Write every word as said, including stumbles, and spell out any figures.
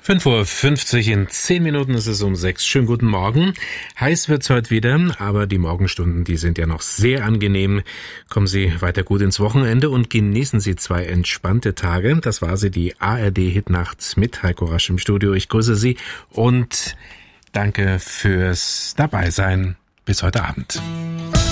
fünf Uhr fünfzig, in zehn Minuten ist es um sechs. Schönen guten Morgen. Heiß wird's heute wieder, aber die Morgenstunden, die sind ja noch sehr angenehm. Kommen Sie weiter gut ins Wochenende und genießen Sie zwei entspannte Tage. Das war sie, die A R D-Hitnachts mit Heiko Rasch im Studio. Ich grüße Sie und danke fürs Dabeisein. Bis heute Abend.